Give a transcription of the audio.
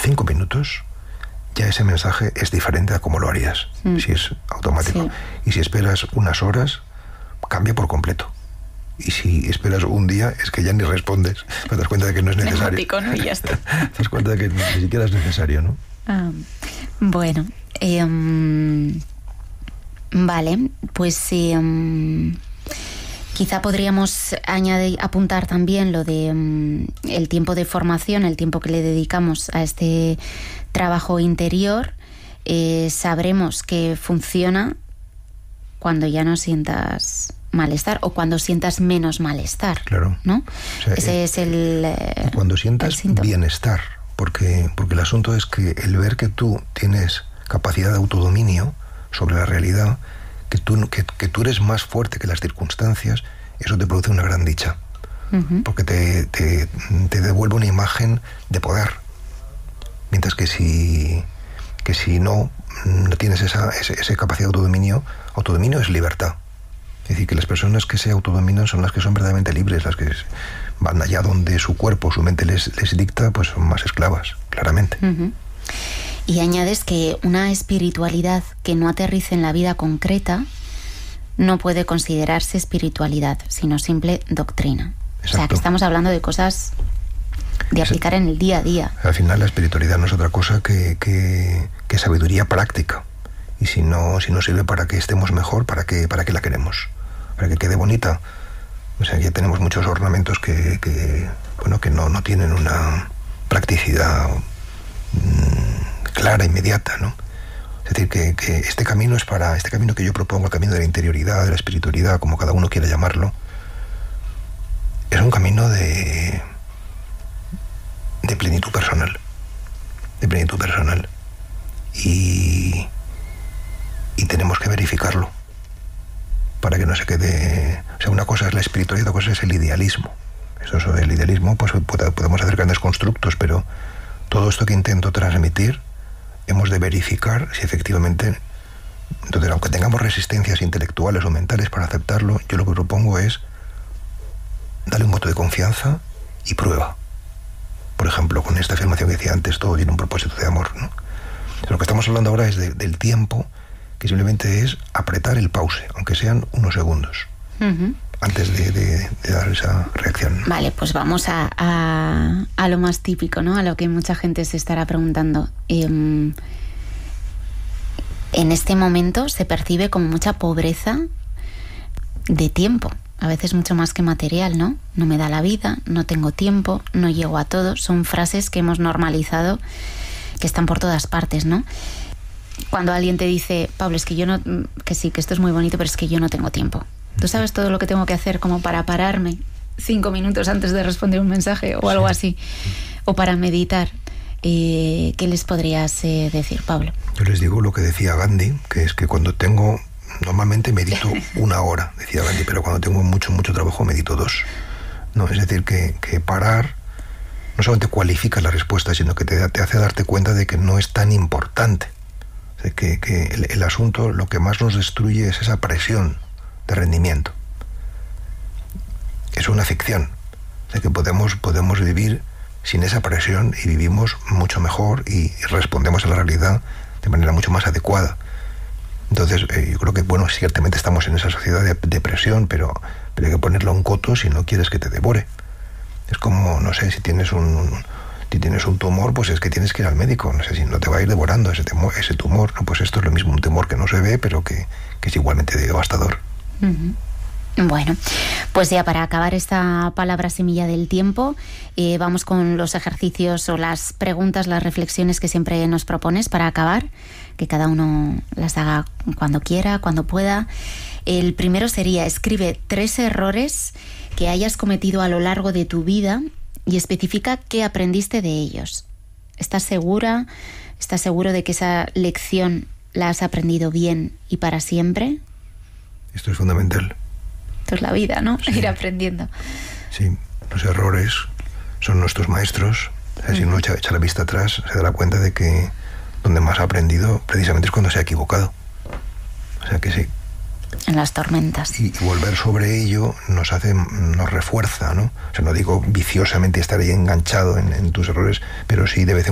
5 minutos, ya ese mensaje es diferente a cómo lo harías, si es automático. Sí. Y si esperas unas horas, cambia por completo. Y si esperas un día, es que ya ni respondes. Te das cuenta de que no es necesario. Neumático, ¿no? Y ya está. Te das cuenta de que ni siquiera es necesario, ¿no? Bueno, vale, pues quizá podríamos apuntar también lo de el tiempo de formación, el tiempo que le dedicamos a este trabajo interior. Sabremos que funciona cuando ya no sientas malestar o cuando sientas menos malestar. Claro. ¿No? O sea, ese es el cuando sientas bienestar, porque el asunto es que el ver que tú tienes capacidad de autodominio sobre la realidad, que tú eres más fuerte que las circunstancias, eso te produce una gran dicha. Porque te devuelve una imagen de poder. Mientras que si no tienes esa capacidad de autodominio es libertad. Es decir, que las personas que se autodominan son las que son verdaderamente libres, las que van allá donde su cuerpo, su mente les dicta, pues son más esclavas, claramente. Y añades que una espiritualidad que no aterrice en la vida concreta no puede considerarse espiritualidad, sino simple doctrina. Exacto. O sea, que estamos hablando de cosas de aplicar en el día a día. Al final la espiritualidad no es otra cosa que sabiduría práctica. Y si no sirve para que estemos mejor, ¿para qué la queremos? Para que quede bonita. O sea, ya tenemos muchos ornamentos que no tienen una practicidad clara, inmediata, ¿no? Es decir, que este camino que yo propongo, el camino de la interioridad, de la espiritualidad, como cada uno quiera llamarlo, es un camino de plenitud personal. De plenitud personal. Y tenemos que verificarlo para que no se quede. O sea, una cosa es la espiritualidad, otra cosa es el idealismo. Eso del idealismo, pues podemos hacer grandes constructos, pero todo esto que intento transmitir hemos de verificar si efectivamente. Entonces, aunque tengamos resistencias intelectuales o mentales para aceptarlo, yo lo que propongo es darle un voto de confianza y prueba. Por ejemplo, con esta afirmación que decía antes, todo tiene un propósito de amor, ¿no? Lo que estamos hablando ahora es del tiempo, que simplemente es apretar el pause, aunque sean unos segundos, antes de dar esa reacción. Vale, pues vamos a lo más típico, ¿no? A lo que mucha gente se estará preguntando. En este momento se percibe como mucha pobreza de tiempo, a veces mucho más que material, ¿no? No me da la vida, no tengo tiempo, no llego a todo. Son frases que hemos normalizado, que están por todas partes, ¿no? Cuando alguien te dice, Pablo, es que yo no, que sí, que esto es muy bonito, pero es que yo no tengo tiempo. ¿Tú sabes todo lo que tengo que hacer como para pararme 5 minutos antes de responder un mensaje o algo así? O para meditar. ¿Qué les podrías decir, Pablo? Yo les digo lo que decía Gandhi, que es que cuando tengo, normalmente medito 1 hora, decía Gandhi, pero cuando tengo mucho trabajo medito 2. No, es decir, que parar no solamente cualifica la respuesta, sino que te hace darte cuenta de que no es tan importante. O sea, que el asunto, lo que más nos destruye es esa presión de rendimiento. Es una ficción. O sea, que podemos vivir sin esa presión y vivimos mucho mejor y respondemos a la realidad de manera mucho más adecuada. Entonces, yo creo que, bueno, ciertamente estamos en esa sociedad de presión, pero hay que ponerle un coto si no quieres que te devore. Es como, no sé, si tienes un tumor, pues es que tienes que ir al médico. No sé si no te va a ir devorando ese tumor. No, pues esto es lo mismo, un tumor que no se ve, pero que es igualmente devastador. Bueno, pues ya para acabar esta palabra semilla del tiempo, vamos con los ejercicios o las preguntas, las reflexiones que siempre nos propones para acabar, que cada uno las haga cuando quiera, cuando pueda. El primero sería: escribe 3 errores que hayas cometido a lo largo de tu vida y especifica qué aprendiste de ellos. ¿Estás seguro de que esa lección la has aprendido bien y para siempre? Esto es fundamental. Esto es la vida, ¿no? Sí. Ir aprendiendo. Sí, los errores son nuestros maestros. O sea, si uno echa la vista atrás, se dará cuenta de que donde más ha aprendido precisamente es cuando se ha equivocado. O sea que sí. En las tormentas. Y volver sobre ello nos refuerza, ¿no? O sea, no digo viciosamente estar ahí enganchado en tus errores, pero sí de vez en